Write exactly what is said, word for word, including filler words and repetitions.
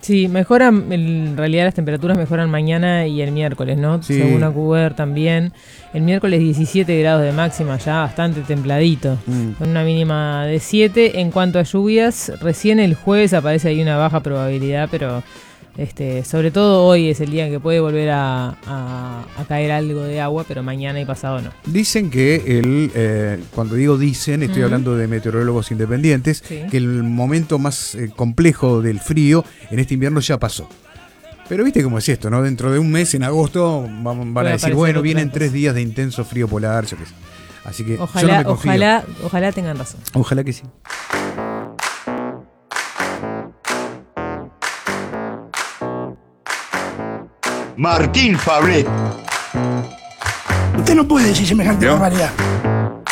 Sí, mejoran, en realidad las temperaturas mejoran mañana y el miércoles, ¿no? Sí. Según AccuWeather también. El miércoles diecisiete grados de máxima, ya bastante templadito, Mm. con una mínima de siete. En cuanto a lluvias, recién el jueves aparece ahí una baja probabilidad, pero este, sobre todo hoy es el día en que puede volver a, a, a caer algo de agua, pero mañana y pasado no. Dicen que el, eh, cuando digo dicen, estoy Ujú. hablando de meteorólogos independientes, Sí. que el momento más eh, complejo del frío en este invierno ya pasó. Pero viste cómo es esto, ¿no? Dentro de un mes, en agosto, van, van a Puede decir, aparecer bueno, otra vienen cosa. tres días de intenso frío polar, yo qué sé. Así que yo no Ojalá, me confío. ojalá, ojalá tengan razón. Ojalá que sí. Martín Fablet. Usted no puede decir semejante barbaridad.